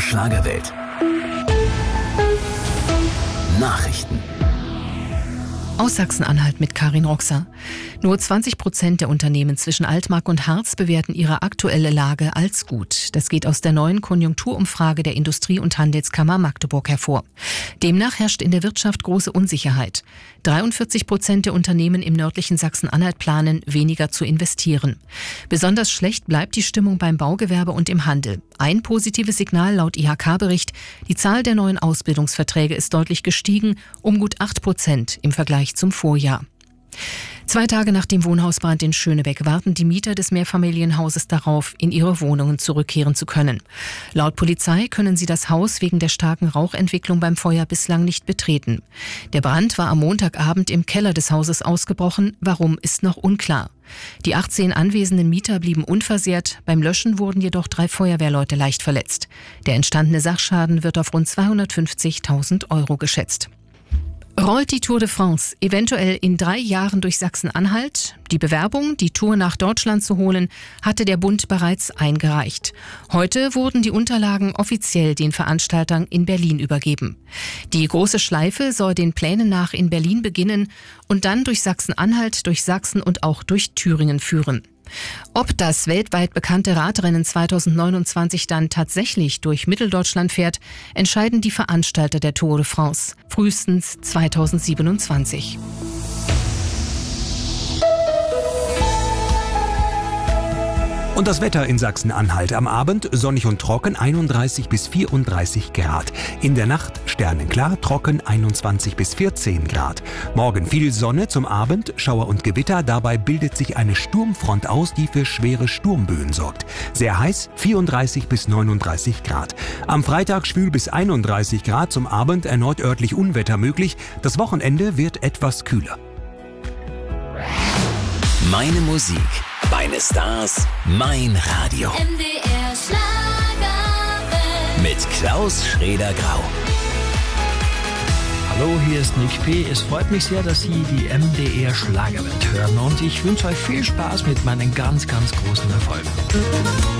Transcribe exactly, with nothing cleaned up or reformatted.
Schlagerwelt. Nachrichten. Aus Sachsen-Anhalt mit Karin Roxer. Nur zwanzig Prozent der Unternehmen zwischen Altmark und Harz bewerten ihre aktuelle Lage als gut. Das geht aus der neuen Konjunkturumfrage der Industrie- und Handelskammer Magdeburg hervor. Demnach herrscht in der Wirtschaft große Unsicherheit. dreiundvierzig Prozent der Unternehmen im nördlichen Sachsen-Anhalt planen, weniger zu investieren. Besonders schlecht bleibt die Stimmung beim Baugewerbe und im Handel. Ein positives Signal laut I H K-Bericht: Die Zahl der neuen Ausbildungsverträge ist deutlich gestiegen, um gut acht Prozent im Vergleich zum Vorjahr. Zwei Tage nach dem Wohnhausbrand in Schönebeck warten die Mieter des Mehrfamilienhauses darauf, in ihre Wohnungen zurückkehren zu können. Laut Polizei können sie das Haus wegen der starken Rauchentwicklung beim Feuer bislang nicht betreten. Der Brand war am Montagabend im Keller des Hauses ausgebrochen. Warum, ist noch unklar. Die achtzehn anwesenden Mieter blieben unversehrt. Beim Löschen wurden jedoch drei Feuerwehrleute leicht verletzt. Der entstandene Sachschaden wird auf rund zweihundertfünfzigtausend Euro geschätzt. Rollt die Tour de France eventuell in drei Jahren durch Sachsen-Anhalt? Die Bewerbung, die Tour nach Deutschland zu holen, hatte der Bund bereits eingereicht. Heute wurden die Unterlagen offiziell den Veranstaltern in Berlin übergeben. Die große Schleife soll den Plänen nach in Berlin beginnen und dann durch Sachsen-Anhalt, durch Sachsen und auch durch Thüringen führen. Ob das weltweit bekannte Radrennen zweitausendneunundzwanzig dann tatsächlich durch Mitteldeutschland fährt, entscheiden die Veranstalter der Tour de France, frühestens zweitausendsiebenundzwanzig. Und das Wetter in Sachsen-Anhalt: am Abend sonnig und trocken, einunddreißig bis vierunddreißig Grad. In der Nacht sternenklar, trocken, einundzwanzig bis vierzehn Grad. Morgen viel Sonne, zum Abend Schauer und Gewitter. Dabei bildet sich eine Sturmfront aus, die für schwere Sturmböen sorgt. Sehr heiß, vierunddreißig bis neununddreißig Grad. Am Freitag schwül bis einunddreißig Grad, zum Abend erneut örtlich Unwetter möglich. Das Wochenende wird etwas kühler. Meine Musik, meine Stars, mein Radio. M D R Schlagerwelt. Mit Klaus Schrader-Grau. Hallo, hier ist Nick P. Es freut mich sehr, dass Sie die M D R Schlagerwelt hören und ich wünsche euch viel Spaß mit meinen ganz, ganz großen Erfolgen.